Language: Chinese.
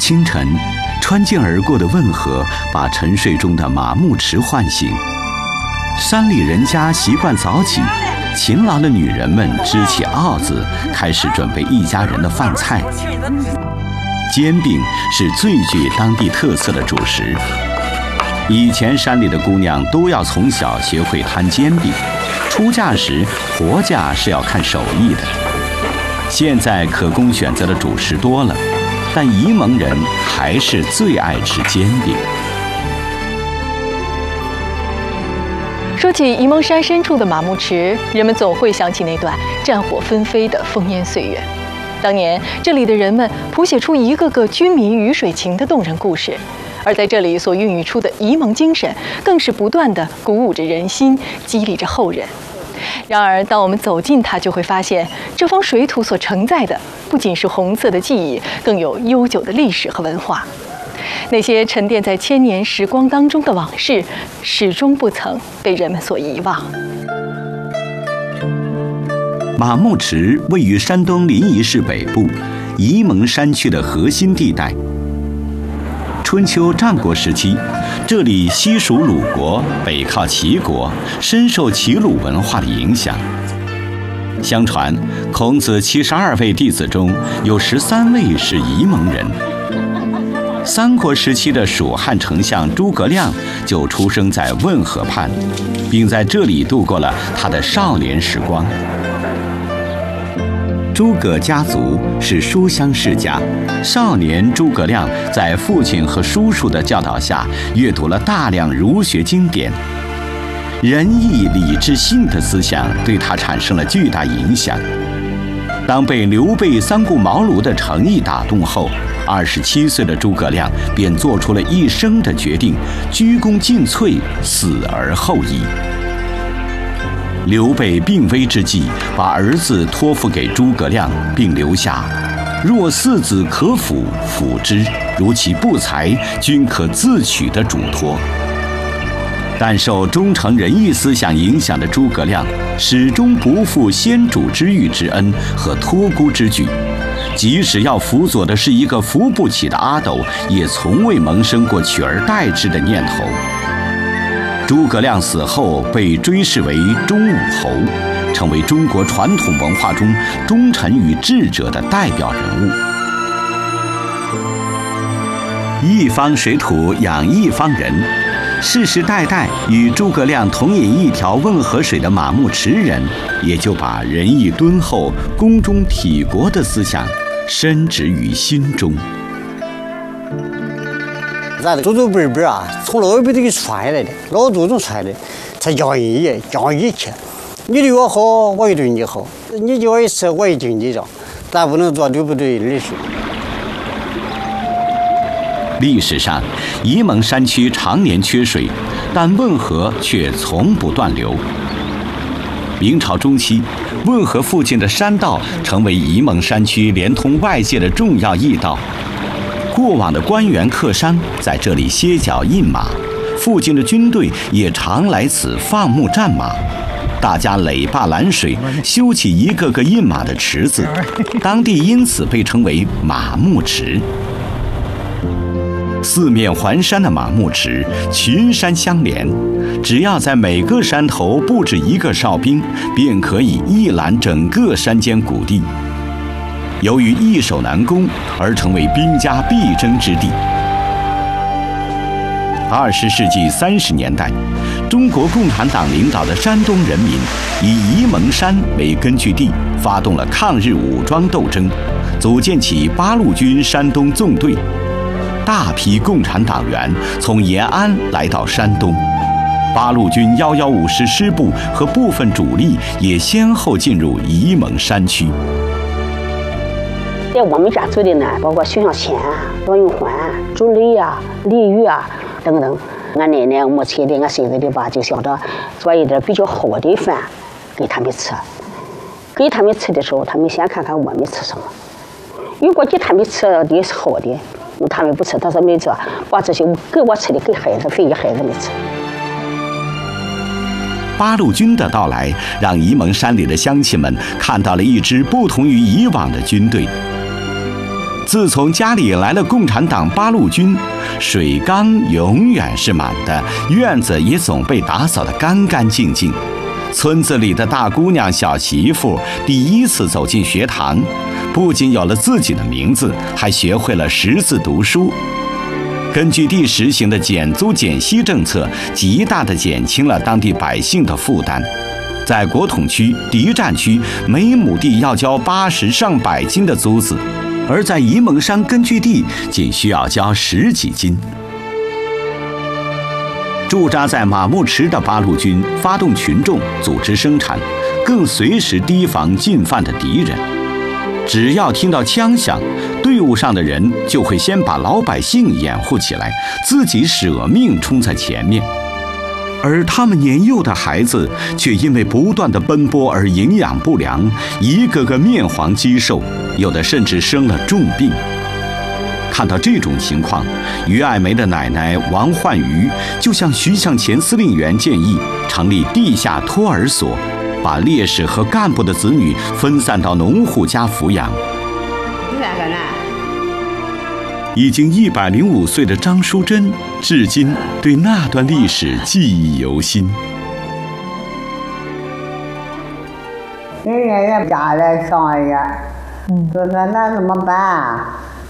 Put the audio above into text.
清晨，穿涧而过的汶河把沉睡中的马牧池唤醒。山里人家习惯早起，勤劳的女人们支起鏊子，开始准备一家人的饭菜。煎饼是最具当地特色的主食。以前山里的姑娘都要从小学会摊煎饼，出嫁时活嫁是要看手艺的。现在可供选择的主食多了，但沂蒙人还是最爱吃煎饼。 说起沂蒙山深处的马牧池，人们总会想起那段战火纷飞的烽烟岁月。当年这里的人们谱写出一个个军民鱼水情的动人故事，而在这里所孕育出的沂蒙精神，更是不断地鼓舞着人心，激励着后人。然而，当我们走近它，就会发现这方水土所承载的不仅是红色的记忆，更有悠久的历史和文化。那些沉淀在千年时光当中的往事，始终不曾被人们所遗忘。 马牧池位于山东临沂市北部，沂蒙山区的核心地带。春秋战国时期，这里西属鲁国，北靠齐国，深受齐鲁文化的影响。相传，孔子72位弟子中有13位是沂蒙人。三国时期的蜀汉丞相诸葛亮就出生在汶河畔，并在这里度过了他的少年时光。诸葛家族是书香世家，少年诸葛亮在父亲和叔叔的教导下，阅读了大量儒学经典，仁义礼智信的思想对他产生了巨大影响。当被刘备三顾茅庐的诚意打动后，27岁的诸葛亮便做出了一生的决定，鞠躬尽瘁，死而后已。刘备病危之际，把儿子托付给诸葛亮，并留下“若四子可辅，辅之；如其不才，均可自取”的嘱托。但受忠诚仁义思想影响的诸葛亮，始终不负先主之遇之恩和托孤之举，即使要辅佐的是一个扶不起的阿斗，也从未萌生过取而代之的念头。诸葛亮死后被追谥为忠武侯，成为中国传统文化中忠臣与智者的代表人物。一方水土养一方人，世世代代与诸葛亮同饮一条汶河水的马牧池人，也就把仁义敦厚、宫中体国的思想深植于心中。 咱祖祖辈辈啊，从老一辈都给传下来的，老祖宗传的，才讲义气。你对我好，我也对你好；你对我一次，我也对你让。咱不能做对不对的事。 历史上，沂蒙山区常年缺水，但汶河却从不断流。明朝中期，汶河附近的山道成为沂蒙山区连通外界的重要驿道。过往的官员客商在这里歇脚印马，附近的军队也常来此放牧战马。大家垒坝拦水，修起一个个印马的池子，当地因此被称为马牧池。四面环山的马牧池，群山相连，只要在每个山头布置一个哨兵，便可以一览整个山间谷地。由于易守难攻，而成为兵家必争之地。20世纪30年代，中国共产党领导的山东人民以沂蒙山为根据地，发动了抗日武装斗争，组建起八路军山东纵队。大批共产党员从延安来到山东，八路军115师师部和部分主力也先后进入沂蒙山区。 在我们家做的呢，包括徐向前、罗永欢、朱雷啊、李玉啊等等。俺奶奶、我亲的、俺孙子的吧，就想着做一点比较好的饭给他们吃。给他们吃的时候，他们先看看我们吃什么。如果给他们吃的是好的，他们不吃，他说没做，把这些给我吃的给孩子分给孩子们吃。 八路军的到来，让沂蒙山里的乡亲们看到了一支不同于以往的军队。 自从家里来了共产党八路军，水缸永远是满的，院子也总被打扫得干干净净。村子里的大姑娘、小媳妇第一次走进学堂，不仅有了自己的名字，还学会了识字读书。根据地实行的减租减息政策，极大地减轻了当地百姓的负担。在国统区、敌占区，每亩地要交80上100斤的租子，而在沂蒙山根据地，仅需要交10几斤。驻扎在马木池的八路军发动群众组织生产，更随时提防进犯的敌人。只要听到枪响，队伍上的人就会先把老百姓掩护起来，自己舍命冲在前面。而他们年幼的孩子却因为不断的奔波而营养不良，一个个面黄肌瘦，有的甚至生了重病。看到这种情况，于爱梅的奶奶王焕瑜就向徐向前司令员建议成立地下托儿所，把烈士和干部的子女分散到农户家抚养。已经105岁的张淑珍，至今对那段历史记忆犹新。 人家家来上呀，说那怎么办？